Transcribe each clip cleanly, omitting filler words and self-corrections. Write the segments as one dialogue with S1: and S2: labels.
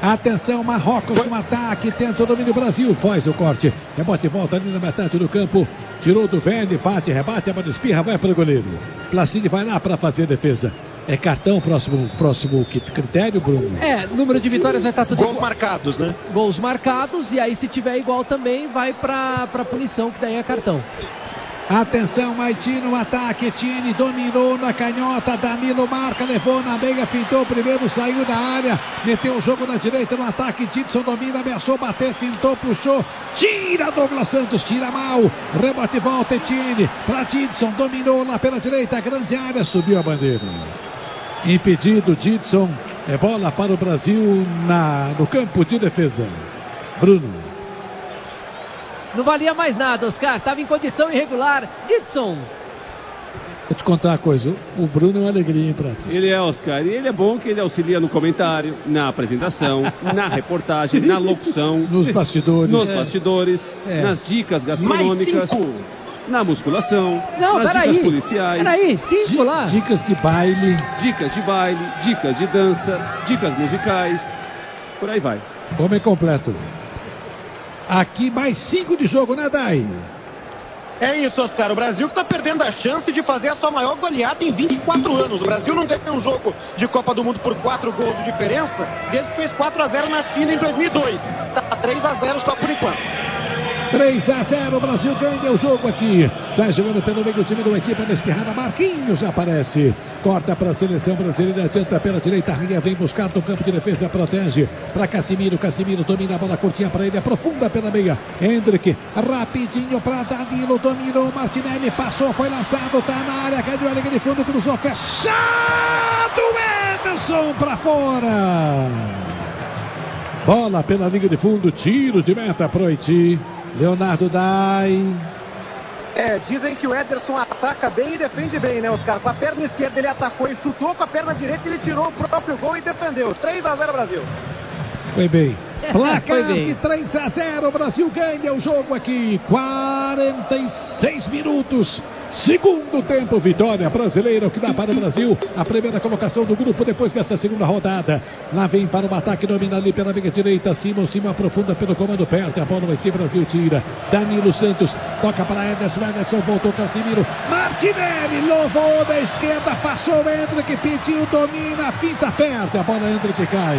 S1: Atenção, Marrocos no ataque, tenta o domínio, Brasil, faz o corte, rebote e volta ali na metade do campo, tirou do Vene, bate, rebate, a bola espirra, vai para o goleiro. Placini vai lá para fazer a defesa. É cartão, próximo critério, Bruno?
S2: Número de vitórias vai estar tudo
S3: igual. Gols marcados, né?
S2: Gols marcados, e aí se tiver igual também, vai para punição, que daí é cartão.
S1: Atenção, Haiti no ataque, Etienne dominou na canhota, Danilo marca, levou na meia, fintou primeiro, saiu da área, meteu o jogo na direita no ataque, Didson domina, ameaçou bater, fintou, puxou, tira Douglas Santos, tira mal, rebote e volta, Etienne para Didson, dominou lá pela direita, grande área, subiu a bandeira. Impedido, Didson, é bola para o Brasil no campo de defesa. Bruno.
S2: Não valia mais nada, Oscar. Estava em condição irregular. Didson.
S1: Vou te contar uma coisa. O Bruno é uma alegria, hein, Pratos?
S4: Ele é, Oscar. E ele é bom que ele auxilia no comentário, na apresentação, na reportagem, na locução.
S1: Nos bastidores.
S4: Nas dicas gastronômicas. Na musculação.
S2: Não,
S4: nas dicas policiais.
S2: Peraí, 5 lá.
S1: Dicas de baile.
S4: Dicas de dança, dicas musicais. Por aí vai.
S1: Homem completo. Aqui mais 5 de jogo, né, Dai?
S3: É isso, Oscar. O Brasil que está perdendo a chance de fazer a sua maior goleada em 24 anos. O Brasil não ganhou um jogo de Copa do Mundo por 4 gols de diferença desde que fez 4-0 na China em 2002. Está 3-0 só por enquanto.
S1: 3-0, o Brasil ganha o jogo aqui. Sai jogando pelo meio do time do equipe da espirrada. Marquinhos aparece. Corta para a seleção brasileira. Adianta pela direita. Rinha vem buscar no campo de defesa. Protege para Casimiro. Casimiro domina a bola curtinha para ele. Aprofunda pela meia. Hendrick. Rapidinho para Danilo. Dominou. Martinelli passou. Foi lançado. Está na área. Caiu a linha de fundo. Cruzou. Fechado. Ederson para fora. Bola pela linha de fundo. Tiro de meta para o Haiti. Leonardo Dai.
S3: Dizem que o Ederson ataca bem e defende bem, né, Oscar? Com a perna esquerda ele atacou e chutou, com a perna direita ele tirou o próprio gol e defendeu. 3-0 Brasil.
S1: Foi bem. Placar de 3-0, o Brasil ganha o jogo aqui. 46 minutos. Segundo tempo, vitória brasileira, o que dá para o Brasil a primeira colocação do grupo depois dessa segunda rodada. Lá vem para o ataque, domina ali pela meia direita, Simon aprofunda pelo comando, perde a bola, o Brasil tira. Danilo Santos toca para Ederson, voltou Casimiro, Martinelli louvou da esquerda, passou o Hendrick, pediu, domina, finta, perde a bola, Hendrick cai.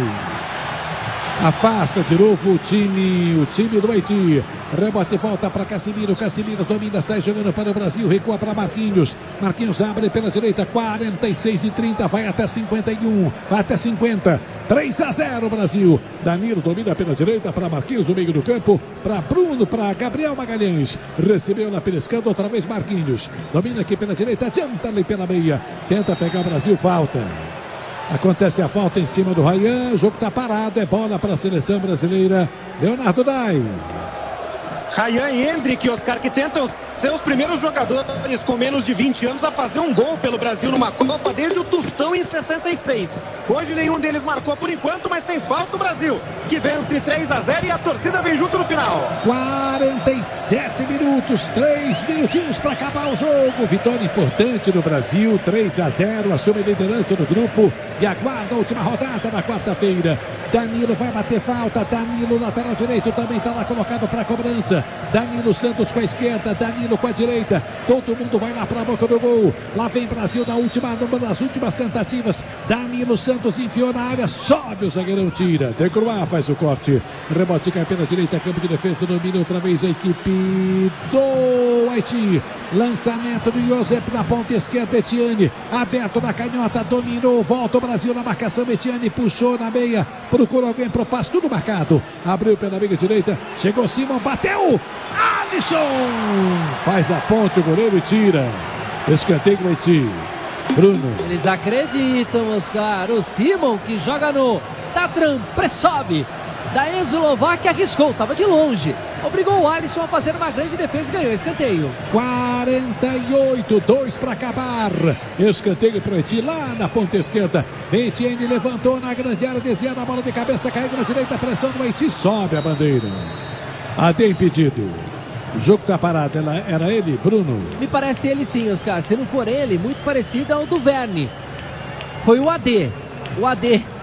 S1: Afasta de novo o time do Haiti. Rebote, volta para Casimiro. Casimiro domina, sai jogando para o Brasil. Recua para Marquinhos. Marquinhos abre pela direita. 46-30. Vai até 51. Vai até 50. 3-0 Brasil. Danilo domina pela direita para Marquinhos no meio do campo. Para Bruno, para Gabriel Magalhães. Recebeu na periscando outra vez Marquinhos. Domina aqui pela direita. Adianta ali pela meia. Tenta pegar o Brasil. Falta. Acontece a falta em cima do Ryan. O jogo está parado. É bola para a seleção brasileira. Leonardo Dai.
S3: Ryan e Hendrick, Oscar, que tentam ser os primeiros jogadores com menos de 20 anos a fazer um gol pelo Brasil numa Copa desde o Tostão em 66. Hoje nenhum deles marcou por enquanto, mas tem falta o Brasil, que vence 3-0 e a torcida vem junto no final.
S1: 47 minutos, 3 minutinhos para acabar o jogo. Vitória importante do Brasil, 3-0, assume a liderança do grupo e aguarda a última rodada na quarta-feira. Danilo vai bater falta, Danilo lateral direito também está lá colocado para a cobrança. Danilo Santos com a esquerda, Danilo com a direita, todo mundo vai lá para a boca do gol. Lá vem Brasil numa das últimas tentativas. Danilo Santos enfiou na área, sobe o zagueirão, tira. Decroix faz o corte, rebote cai pela direita, campo de defesa, domina outra vez a equipe do Haiti. Lançamento do Josep na ponta esquerda, Etienne aberto na canhota, dominou, volta o Brasil na marcação, Etienne puxou na meia, procurou alguém pro passe, tudo marcado, abriu pela meia direita, chegou Simon, bateu, Alisson faz a ponte, o goleiro tira. Escanteio do Haiti. Bruno.
S2: Eles acreditam, Oscar. O Simon, que joga no Tatran Presov da Eslováquia, arriscou, estava de longe. Obrigou o Alisson a fazer uma grande defesa e ganhou escanteio.
S1: 48, 2 para acabar. Escanteio para o Haiti lá na ponta esquerda. Etienne levantou na grande área, desviando a bola de cabeça, caiu na direita, pressão do Haiti, sobe a bandeira. AD impedido. O jogo está parado. Era ele, Bruno?
S2: Me parece ele sim, Oscar. Se não for ele, muito parecido ao do Verne. Foi o AD. O AD